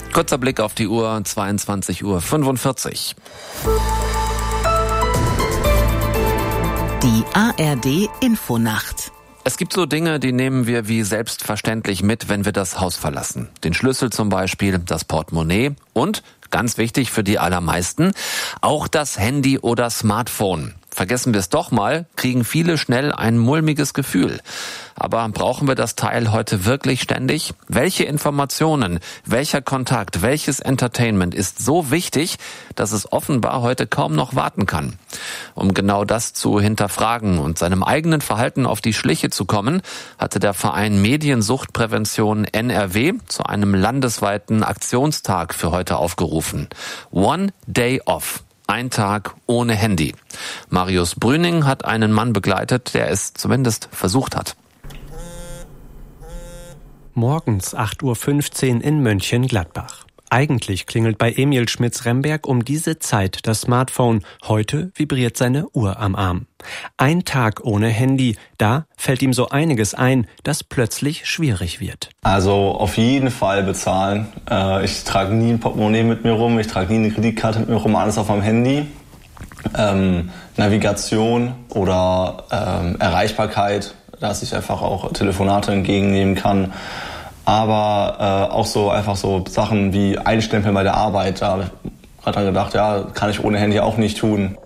Kurzer Blick auf die Uhr, 22:45 Uhr. Die ARD Infonacht. Es gibt so Dinge, die nehmen wir wie selbstverständlich mit, wenn wir das Haus verlassen. Den Schlüssel zum Beispiel, das Portemonnaie und, ganz wichtig für die allermeisten, auch das Handy oder Smartphone. Vergessen wir es doch mal, kriegen viele schnell ein mulmiges Gefühl. Aber brauchen wir das Teil heute wirklich ständig? Welche Informationen, welcher Kontakt, welches Entertainment ist so wichtig, dass es offenbar heute kaum noch warten kann? Um genau das zu hinterfragen und seinem eigenen Verhalten auf die Schliche zu kommen, hatte der Verein Mediensuchtprävention NRW zu einem landesweiten Aktionstag für heute aufgerufen. One Day Off. Ein Tag ohne Handy. Marius Brüning hat einen Mann begleitet, der es zumindest versucht hat. Morgens 8:15 Uhr in Mönchengladbach. Eigentlich klingelt bei Emil Schmitz-Remberg um diese Zeit das Smartphone. Heute vibriert seine Uhr am Arm. Ein Tag ohne Handy, da fällt ihm so einiges ein, das plötzlich schwierig wird. Also auf jeden Fall bezahlen. Ich trage nie ein Portemonnaie mit mir rum, ich trage nie eine Kreditkarte mit mir rum, alles auf meinem Handy. Navigation oder Erreichbarkeit, dass ich einfach auch Telefonate entgegennehmen kann. Aber auch so einfach so Sachen wie Einstempeln bei der Arbeit. Da habe ich gerade gedacht, ja, kann ich ohne Handy auch nicht tun.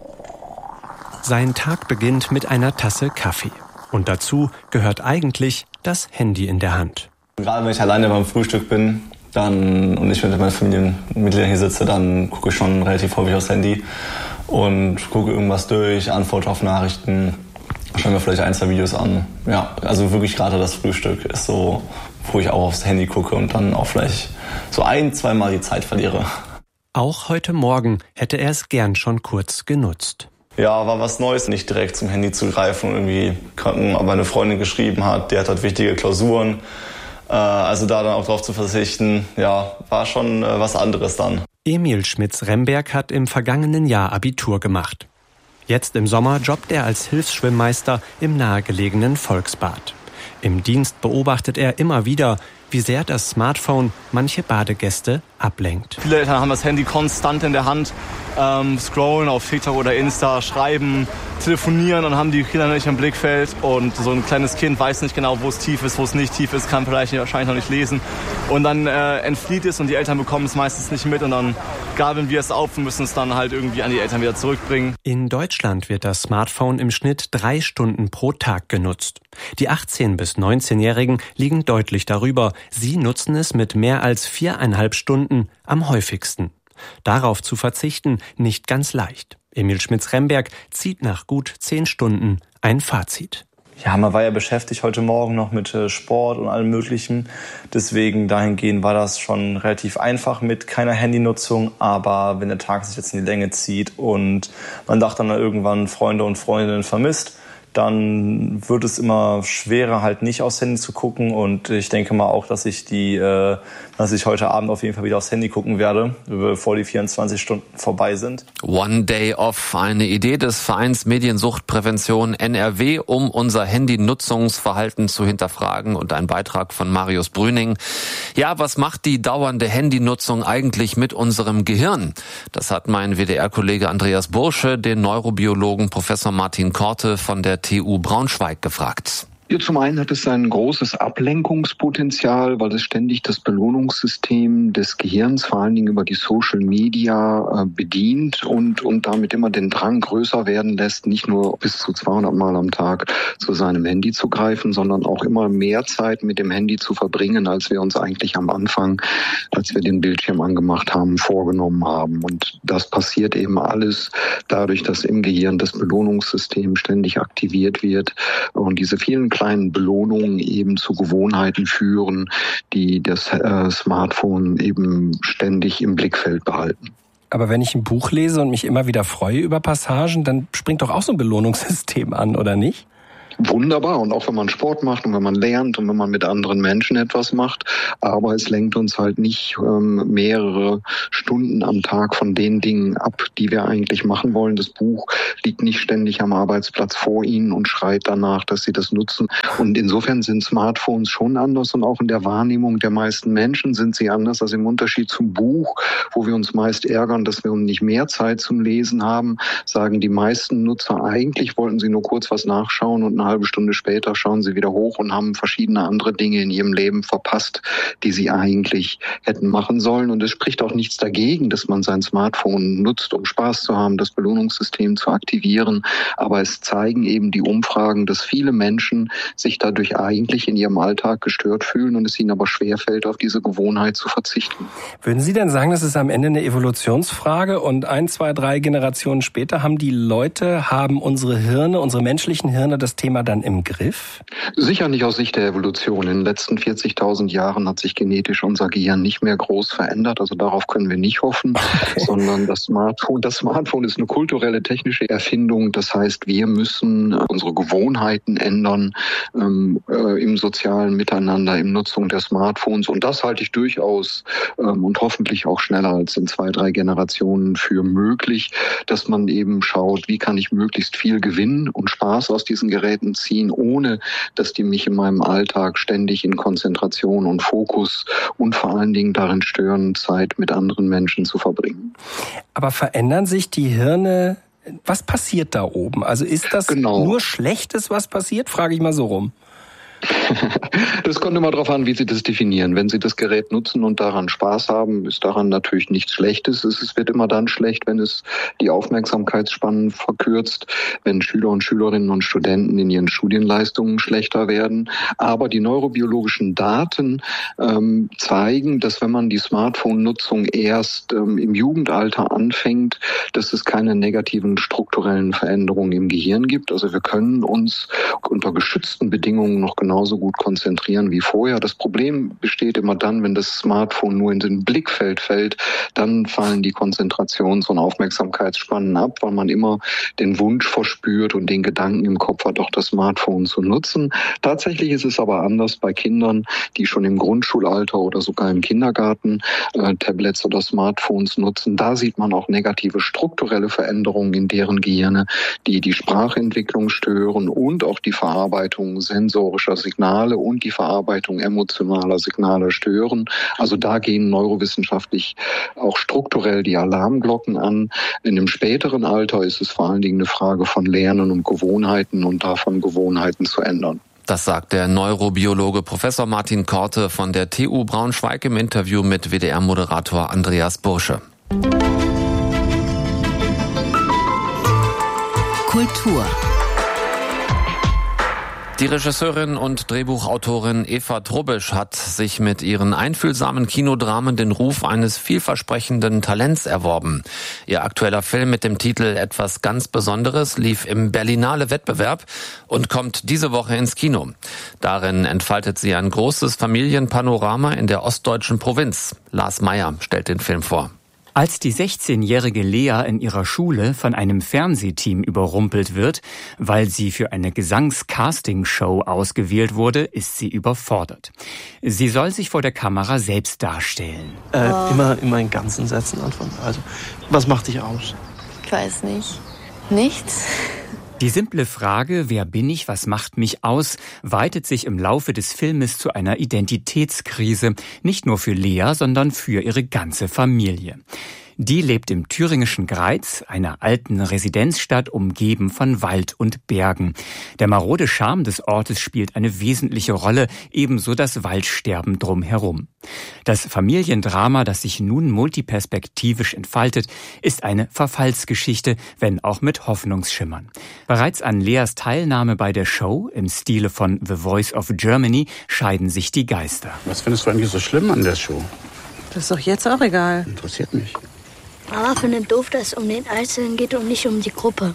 Sein Tag beginnt mit einer Tasse Kaffee. Und dazu gehört eigentlich das Handy in der Hand. Gerade wenn ich alleine beim Frühstück bin und ich mit meinen Familienmitgliedern hier sitze, dann gucke ich schon relativ häufig aufs Handy und gucke irgendwas durch, antworte auf Nachrichten, schaue mir vielleicht 1, 2 Videos an. Ja, also wirklich gerade das Frühstück ist so, wo ich auch aufs Handy gucke und dann auch vielleicht so 1-, 2 Mal die Zeit verliere. Auch heute Morgen hätte er es gern schon kurz genutzt. Ja, war was Neues, nicht direkt zum Handy zu greifen und irgendwie, aber eine Freundin geschrieben hat, die hat halt wichtige Klausuren. Also da dann auch drauf zu verzichten, ja, war schon was anderes dann. Emil Schmitz-Remberg hat im vergangenen Jahr Abitur gemacht. Jetzt im Sommer jobbt er als Hilfsschwimmmeister im nahegelegenen Volksbad. Im Dienst beobachtet er immer wieder, wie sehr das Smartphone manche Badegäste ablenkt. Viele Eltern haben das Handy konstant in der Hand, scrollen auf TikTok oder Insta, schreiben, telefonieren und haben die Kinder nicht im Blickfeld. Und so ein kleines Kind weiß nicht genau, wo es tief ist, wo es nicht tief ist, kann vielleicht wahrscheinlich noch nicht lesen. Und dann entflieht es und die Eltern bekommen es meistens nicht mit. Und dann gabeln wir es auf und müssen es dann halt irgendwie an die Eltern wieder zurückbringen. In Deutschland wird das Smartphone im Schnitt 3 Stunden pro Tag genutzt. Die 18- bis 19-Jährigen liegen deutlich darüber. Sie nutzen es mit mehr als 4,5 Stunden am häufigsten. Darauf zu verzichten, nicht ganz leicht. Emil Schmitz-Remberg zieht nach gut 10 Stunden ein Fazit. Ja, man war ja beschäftigt heute Morgen noch mit Sport und allem Möglichen. Deswegen dahingehend war das schon relativ einfach mit keiner Handynutzung. Aber wenn der Tag sich jetzt in die Länge zieht und man doch dann irgendwann Freunde und Freundinnen vermisst, dann wird es immer schwerer, halt nicht aufs Handy zu gucken. Und ich denke mal auch, dass ich heute Abend auf jeden Fall wieder aufs Handy gucken werde, bevor die 24 Stunden vorbei sind. One Day Off, eine Idee des Vereins Mediensuchtprävention NRW, um unser Handynutzungsverhalten zu hinterfragen, und ein Beitrag von Marius Brüning. Ja, was macht die dauernde Handynutzung eigentlich mit unserem Gehirn? Das hat mein WDR-Kollege Andreas Bursche den Neurobiologen Professor Martin Korte von der TU Braunschweig gefragt. Ja, zum einen hat es ein großes Ablenkungspotenzial, weil es ständig das Belohnungssystem des Gehirns, vor allen Dingen über die Social Media, bedient und damit immer den Drang größer werden lässt, nicht nur bis zu 200 Mal am Tag zu seinem Handy zu greifen, sondern auch immer mehr Zeit mit dem Handy zu verbringen, als wir uns eigentlich am Anfang, als wir den Bildschirm angemacht haben, vorgenommen haben. Und das passiert eben alles dadurch, dass im Gehirn das Belohnungssystem ständig aktiviert wird und diese vielen kleinen Belohnungen eben zu Gewohnheiten führen, die das Smartphone eben ständig im Blickfeld behalten. Aber wenn ich ein Buch lese und mich immer wieder freue über Passagen, dann springt doch auch so ein Belohnungssystem an, oder nicht? wunderbar. Und auch wenn man Sport macht und wenn man lernt und wenn man mit anderen Menschen etwas macht. Aber es lenkt uns halt nicht mehrere Stunden am Tag von den Dingen ab, die wir eigentlich machen wollen. Das Buch liegt nicht ständig am Arbeitsplatz vor Ihnen und schreit danach, dass Sie das nutzen. Und insofern sind Smartphones schon anders und auch in der Wahrnehmung der meisten Menschen sind sie anders. Also im Unterschied zum Buch, wo wir uns meist ärgern, dass wir nicht mehr Zeit zum Lesen haben, sagen die meisten Nutzer, eigentlich wollten sie nur kurz was nachschauen und eine halbe Stunde später schauen sie wieder hoch und haben verschiedene andere Dinge in ihrem Leben verpasst, die sie eigentlich hätten machen sollen. Und es spricht auch nichts dagegen, dass man sein Smartphone nutzt, um Spaß zu haben, das Belohnungssystem zu aktivieren. Aber es zeigen eben die Umfragen, dass viele Menschen sich dadurch eigentlich in ihrem Alltag gestört fühlen und es ihnen aber schwerfällt, auf diese Gewohnheit zu verzichten. Würden Sie denn sagen, das ist am Ende eine Evolutionsfrage und 1, 2, 3 Generationen später haben unsere Hirne, unsere menschlichen Hirne das Thema dann im Griff? Sicher nicht aus Sicht der Evolution. In den letzten 40.000 Jahren hat sich genetisch unser Gehirn nicht mehr groß verändert. Also darauf können wir nicht hoffen, sondern das Smartphone ist eine kulturelle, technische Erfindung. Das heißt, wir müssen unsere Gewohnheiten ändern im sozialen Miteinander, im Nutzung der Smartphones. Und das halte ich durchaus und hoffentlich auch schneller als in 2, 3 Generationen für möglich, dass man eben schaut, wie kann ich möglichst viel Gewinn und Spaß aus diesen Geräten ziehen, ohne dass die mich in meinem Alltag ständig in Konzentration und Fokus und vor allen Dingen darin stören, Zeit mit anderen Menschen zu verbringen. Aber verändern sich die Hirne? Was passiert da oben? Also ist das nur Schlechtes, was passiert? Frage ich mal so rum. Das kommt immer darauf an, wie Sie das definieren. Wenn Sie das Gerät nutzen und daran Spaß haben, ist daran natürlich nichts Schlechtes. Es wird immer dann schlecht, wenn es die Aufmerksamkeitsspannen verkürzt, wenn Schüler und Schülerinnen und Studenten in ihren Studienleistungen schlechter werden. Aber die neurobiologischen Daten zeigen, dass wenn man die Smartphone-Nutzung erst im Jugendalter anfängt, dass es keine negativen strukturellen Veränderungen im Gehirn gibt. Also wir können uns unter geschützten Bedingungen noch genauso gut konzentrieren wie vorher. Das Problem besteht immer dann, wenn das Smartphone nur in den Blickfeld fällt, dann fallen die Konzentrations- und Aufmerksamkeitsspannen ab, weil man immer den Wunsch verspürt und den Gedanken im Kopf hat, auch das Smartphone zu nutzen. Tatsächlich ist es aber anders bei Kindern, die schon im Grundschulalter oder sogar im Kindergarten Tablets oder Smartphones nutzen. Da sieht man auch negative strukturelle Veränderungen in deren Gehirne, die die Sprachentwicklung stören und auch die Verarbeitung sensorischer Signale und die Verarbeitung emotionaler Signale stören. Also da gehen neurowissenschaftlich auch strukturell die Alarmglocken an. In dem späteren Alter ist es vor allen Dingen eine Frage von Lernen und Gewohnheiten und davon Gewohnheiten zu ändern. Das sagt der Neurobiologe Professor Martin Korte von der TU Braunschweig im Interview mit WDR-Moderator Andreas Bursche. Kultur. Die Regisseurin und Drehbuchautorin Eva Trubbisch hat sich mit ihren einfühlsamen Kinodramen den Ruf eines vielversprechenden Talents erworben. Ihr aktueller Film mit dem Titel Etwas ganz Besonderes lief im Berlinale-Wettbewerb und kommt diese Woche ins Kino. Darin entfaltet sie ein großes Familienpanorama in der ostdeutschen Provinz. Lars Meyer stellt den Film vor. Als die 16-jährige Lea in ihrer Schule von einem Fernsehteam überrumpelt wird, weil sie für eine Gesangs-Casting-Show ausgewählt wurde, ist sie überfordert. Sie soll sich vor der Kamera selbst darstellen. Immer in ganzen Sätzen anfangen. Also, was macht dich aus? Ich weiß nicht. Nichts. Die simple Frage, wer bin ich, was macht mich aus, weitet sich im Laufe des Filmes zu einer Identitätskrise, nicht nur für Lea, sondern für ihre ganze Familie. Die lebt im thüringischen Greiz, einer alten Residenzstadt umgeben von Wald und Bergen. Der marode Charme des Ortes spielt eine wesentliche Rolle, ebenso das Waldsterben drumherum. Das Familiendrama, das sich nun multiperspektivisch entfaltet, ist eine Verfallsgeschichte, wenn auch mit Hoffnungsschimmern. Bereits an Leas Teilnahme bei der Show im Stile von The Voice of Germany scheiden sich die Geister. Was findest du eigentlich so schlimm an der Show? Das ist doch jetzt auch egal. Interessiert mich. Mama findet doof, dass es um den Einzelnen geht und nicht um die Gruppe.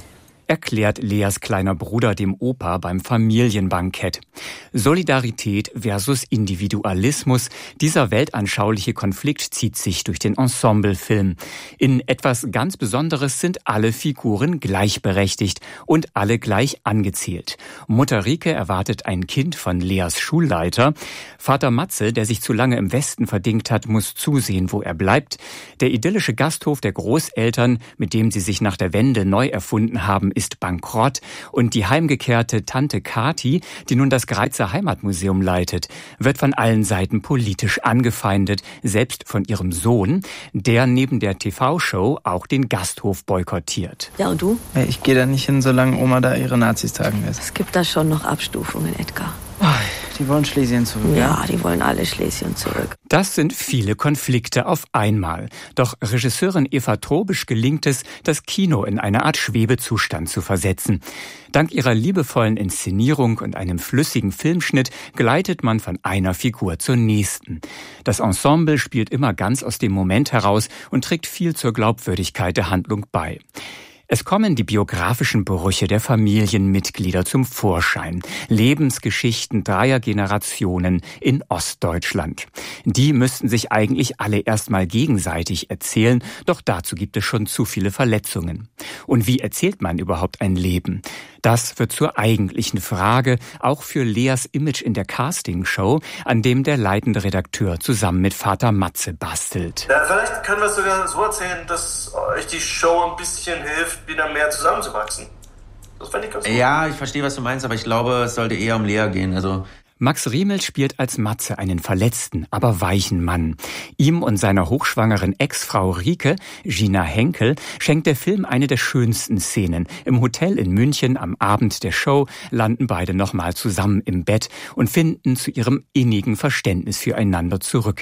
erklärt Leas kleiner Bruder dem Opa beim Familienbankett. Solidarität versus Individualismus, dieser weltanschauliche Konflikt zieht sich durch den Ensemblefilm. In etwas ganz Besonderes sind alle Figuren gleichberechtigt und alle gleich angezählt. Mutter Rike erwartet ein Kind von Leas Schulleiter. Vater Matze, der sich zu lange im Westen verdingt hat, muss zusehen, wo er bleibt. Der idyllische Gasthof der Großeltern, mit dem sie sich nach der Wende neu erfunden haben, ist bankrott. Und die heimgekehrte Tante Kathi, die nun das Greizer Heimatmuseum leitet, wird von allen Seiten politisch angefeindet, selbst von ihrem Sohn, der neben der TV-Show auch den Gasthof boykottiert. Ja, und du? Ich gehe da nicht hin, solange Oma da ihre Nazis tagen lässt. Es gibt da schon noch Abstufungen, Edgar. Die wollen Schlesien zurück. Ja, die wollen alle Schlesien zurück. Das sind viele Konflikte auf einmal. Doch Regisseurin Eva Trobisch gelingt es, das Kino in eine Art Schwebezustand zu versetzen. Dank ihrer liebevollen Inszenierung und einem flüssigen Filmschnitt gleitet man von einer Figur zur nächsten. Das Ensemble spielt immer ganz aus dem Moment heraus und trägt viel zur Glaubwürdigkeit der Handlung bei. Es kommen die biografischen Brüche der Familienmitglieder zum Vorschein. Lebensgeschichten 3 Generationen in Ostdeutschland. Die müssten sich eigentlich alle erstmal gegenseitig erzählen, doch dazu gibt es schon zu viele Verletzungen. Und wie erzählt man überhaupt ein Leben? Das wird zur eigentlichen Frage, auch für Leas Image in der Castingshow, an dem der leitende Redakteur zusammen mit Vater Matze bastelt. Ja, vielleicht können wir es sogar so erzählen, dass euch die Show ein bisschen hilft, wieder mehr zusammenzuwachsen. Das fände ich ganz gut. Ja, ich verstehe, was du meinst, aber ich glaube, es sollte eher um Lea gehen. Max Riemel spielt als Matze einen verletzten, aber weichen Mann. Ihm und seiner hochschwangeren Ex-Frau Rike, Gina Henkel, schenkt der Film eine der schönsten Szenen. Im Hotel in München am Abend der Show landen beide nochmal zusammen im Bett und finden zu ihrem innigen Verständnis füreinander zurück.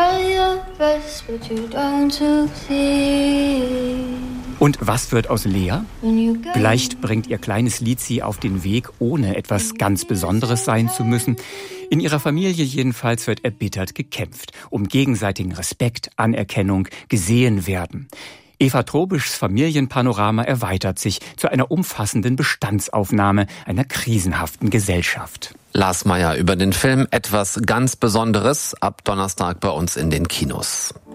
Und was wird aus Lea? Vielleicht bringt ihr kleines Lied sie auf den Weg, ohne etwas ganz Besonderes sein zu müssen. In ihrer Familie jedenfalls wird erbittert gekämpft, um gegenseitigen Respekt, Anerkennung, gesehen werden. Eva Trobischs Familienpanorama erweitert sich zu einer umfassenden Bestandsaufnahme einer krisenhaften Gesellschaft. Lars Meyer über den Film Etwas ganz Besonderes ab Donnerstag bei uns in den Kinos.